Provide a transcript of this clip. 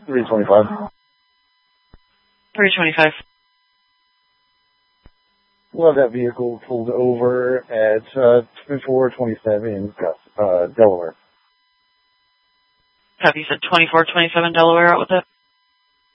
325. 325. We'll have that vehicle pulled over at 2427 in Delaware. Copy, you said 2427 Delaware, out with it?